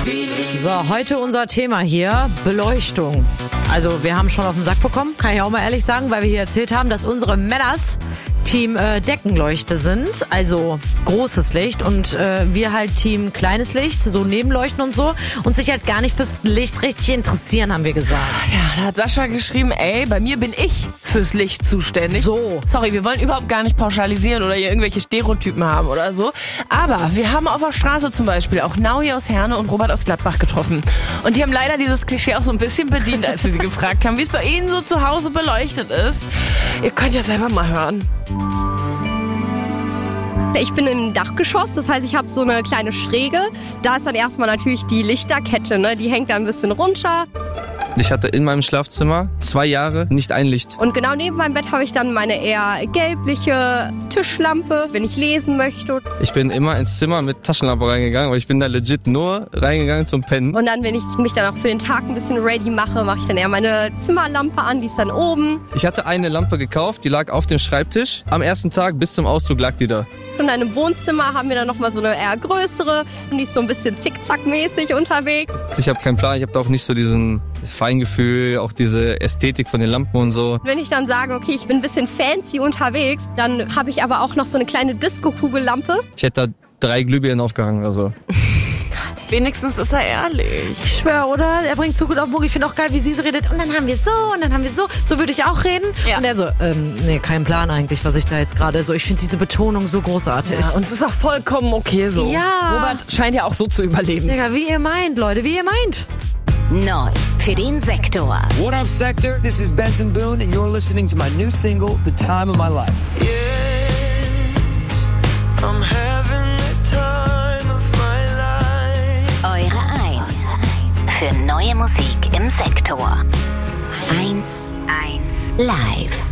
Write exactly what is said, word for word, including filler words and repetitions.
So, heute unser Thema hier, Beleuchtung. Also wir haben schon auf den Sack bekommen, kann ich auch mal ehrlich sagen, weil wir hier erzählt haben, dass unsere Männers Team äh, Deckenleuchte sind, also großes Licht, und äh, wir halt Team kleines Licht, so Nebenleuchten und so, und sich halt gar nicht fürs Licht richtig interessieren, haben wir gesagt. Ja, da hat Sascha geschrieben, ey, bei mir bin ich fürs Licht zuständig. So. Sorry, wir wollen überhaupt gar nicht pauschalisieren oder hier irgendwelche Stereotypen haben oder so, aber wir haben auf der Straße zum Beispiel auch Naui aus Herne und Robert aus Gladbach getroffen. Und die haben leider dieses Klischee auch so ein bisschen bedient, als wir sie gefragt haben, wie es bei ihnen so zu Hause beleuchtet ist. Ihr könnt ja selber mal hören. Ich bin im Dachgeschoss, das heißt, ich habe so eine kleine Schräge. Da ist dann erstmal natürlich die Lichterkette, ne? Die hängt da ein bisschen runter. Ich hatte in meinem Schlafzimmer zwei Jahre nicht ein Licht. Und genau neben meinem Bett habe ich dann meine eher gelbliche Tischlampe, wenn ich lesen möchte. Ich bin immer ins Zimmer mit Taschenlampe reingegangen, weil ich bin da legit nur reingegangen zum Pennen. Und dann, wenn ich mich dann auch für den Tag ein bisschen ready mache, mache ich dann eher meine Zimmerlampe an, die ist dann oben. Ich hatte eine Lampe gekauft, die lag auf dem Schreibtisch. Am ersten Tag bis zum Auszug lag die da. Und dann im Wohnzimmer haben wir dann nochmal so eine eher größere und die ist so ein bisschen zickzackmäßig unterwegs. Ich habe keinen Plan, ich habe da auch nicht so diesen Feingefühl, auch diese Ästhetik von den Lampen und so. Wenn ich dann sage, okay, ich bin ein bisschen fancy unterwegs, dann habe ich aber auch noch so eine kleine Disco-Kugellampe. Ich hätte da drei Glühbirnen aufgehangen oder so. Wenigstens ist er ehrlich. Ich schwöre, oder? Er bringt so gut auf Mucki. Ich finde auch geil, wie sie so redet. Und dann haben wir so, und dann haben wir so. So würde ich auch reden. Ja. Und er so, ähm, nee, kein Plan eigentlich, was ich da jetzt gerade so. Ich finde diese Betonung so großartig. Ja, und es ist auch vollkommen okay so. Ja. Robert scheint ja auch so zu überleben. Digga, wie ihr meint, Leute, wie ihr meint. Neu für den Sektor. What up, Sector? This is Benson Boone, and you're listening to my new single, The Time of My Life. Yeah, I'm having the time of my life. Eure Eins für neue Musik im Sektor. Eins, eins, live.